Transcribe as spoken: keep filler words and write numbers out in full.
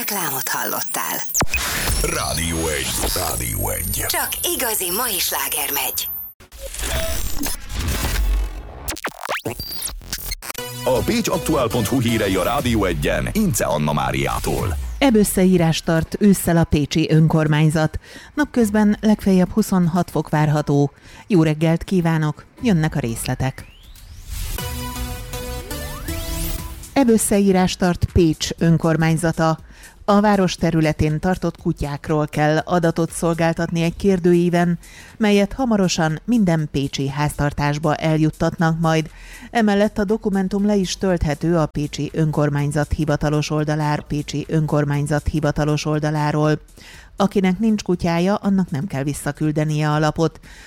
Reklámot hallottál. Rádió egy. Rádió egy. Csak igazi mai sláger megy. A pécsaktuál pont hu hírei a Rádió egyen Ince Anna Máriától. Ebösszeírás tart ősszel a pécsi önkormányzat. Napközben legfeljebb huszonhat fok várható. Jó reggelt kívánok, jönnek a részletek. Ebösszeírás tart Pécs önkormányzata. A város területén tartott kutyákról kell adatot szolgáltatni egy kérdőíven, melyet hamarosan minden pécsi háztartásba eljuttatnak majd. Emellett a dokumentum le is tölthető a Pécsi Önkormányzat hivatalos oldalár, Pécsi Önkormányzat hivatalos oldaláról. Akinek nincs kutyája, annak nem kell visszaküldenie a lapot.